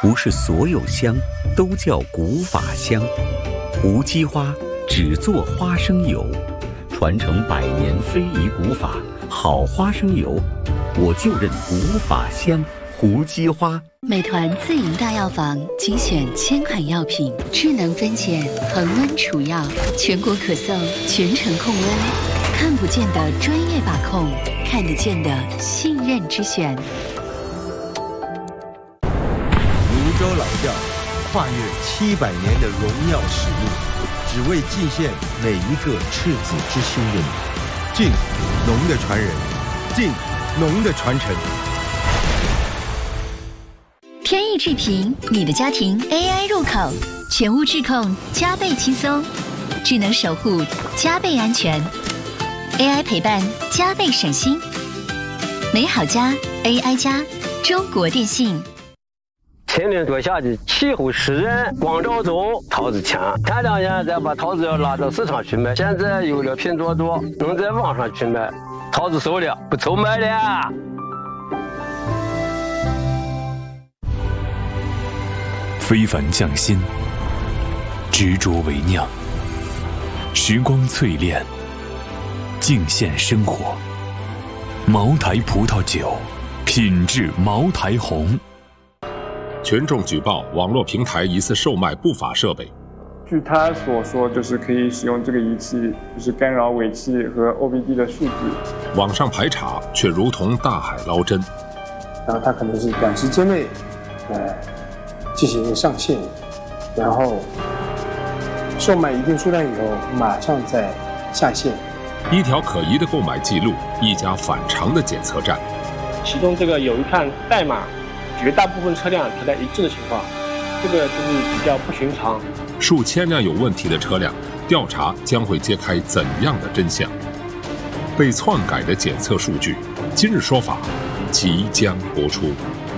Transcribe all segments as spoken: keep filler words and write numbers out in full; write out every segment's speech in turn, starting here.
不是所有香都叫古法香。胡姬花只做花生油，传承百年非遗古法，好花生油，我就认古法香。胡姬花。 美团自营大药房精选千款药品，智能分拣，恒温储药，全国可送，全程控温，看不见的专业把控，看得见的信任之选。 泸州老窖，跨越七百年的荣耀使命，只为祭献每一个赤子之心的你。敬农的传人，敬农的传承。 天意智屏，你的家庭 A I 入口，全屋智控加倍轻松，智能守护加倍安全 ，A I 陪伴加倍省心。美好家 A I 家，中国电信。 前年多夏季，气候湿热，光照足，桃子强。前两年再把桃子要拉到市场去卖，现在有了拼多多，能在网上去卖，桃子收了，不愁卖了。 非凡匠心，执着为酿，时光淬炼，敬献生活。茅台葡萄酒，品质茅台红。 群众举报网络平台疑似售卖不法设备。 据他所说，就是可以使用这个仪器，就是干扰尾气和 O B D 的数据。 网上排查却如同大海捞针。 然后他可能是短时间内，呃。进行一个上线，然后售卖一定数量以后，马上再下线。 一条可疑的购买记录，一家反常的检测站。 其中这个有一串代码，绝大部分车辆调在一致的情况，这个就是比较不寻常。 数千辆有问题的车辆，调查将会揭开怎样的真相？被篡改的检测数据，今日说法即将播出。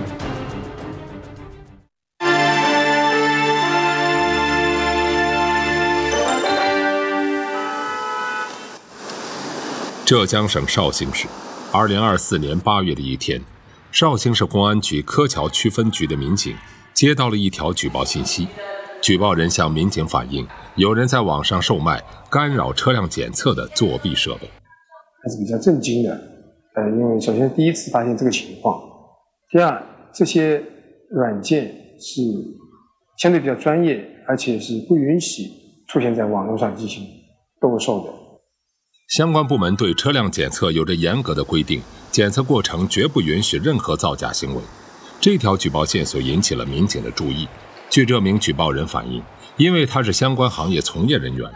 浙江省绍兴市，二零二四年八月的一天，绍兴市公安局柯桥区分局的民警接到了一条举报信息，举报人向民警反映，有人在网上售卖干扰车辆检测的作弊设备。 还是比较震惊的，呃，因为首先第一次发现这个情况，第二，这些软件是相对比较专业，而且是不允许出现在网络上进行兜售的。 相关部门对车辆检测有着严格的规定，检测过程绝不允许任何造假行为。这条举报线索引起了民警的注意。据这名举报人反映，因为他是相关行业从业人员，